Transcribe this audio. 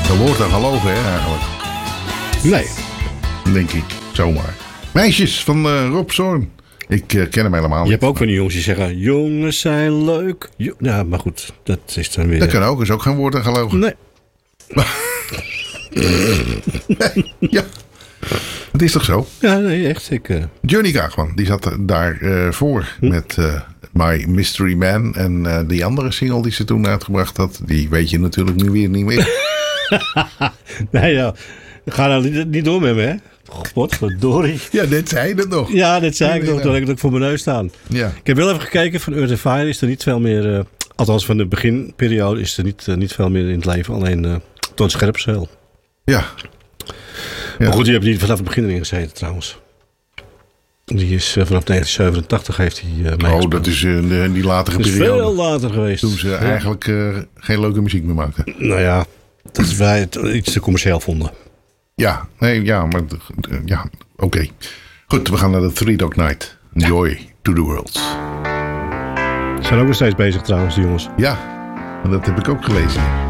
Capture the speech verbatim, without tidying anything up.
Dat wordt dan gelogen, hè, eigenlijk. Nee. Denk ik, zomaar. Meisjes van uh, Rob Zorn. Ik uh, ken hem helemaal niet. Je hebt ook van die jongens die zeggen, jongens zijn leuk. Jo- ja, maar goed, dat is dan weer... Dat kan ook, is ook geen woord aan gelogen. Nee. Ja, het is toch zo? Ja, nee, echt. Ik, uh... Johnny Kaagman, die zat daar uh, voor hm? met uh, My Mystery Man. En uh, die andere single die ze toen uitgebracht had, die weet je natuurlijk nu weer niet meer. Nee, ja. Ga nou niet, niet door met me, hè? Godverdorie. Ja, dit zei je het nog. Ja, dit zei ik nog, toen ik het ook voor mijn neus staan. Ja. Ik heb wel even gekeken, van Earth and Fire is er niet veel meer... Uh, althans, van de beginperiode is er niet, uh, niet veel meer in het leven. Alleen uh, Toon Scherpzeel. Ja. Ja. Maar goed, die heeft niet vanaf het begin erin gezeten trouwens. Die is uh, vanaf negentien zevenentachtig heeft hij uh, meegespeeld. Oh, dat is uh, de, die latere dat is periode. veel later geweest. Toen ze ja. eigenlijk uh, geen leuke muziek meer maakten. Nou ja, dat wij het iets te commercieel vonden. Ja, nee, ja, maar ja, oké. Okay. Goed, we gaan naar de Three Dog Night. Joy ja. to the World. Ze zijn ook nog steeds bezig trouwens, die jongens. Ja, dat heb ik ook gelezen.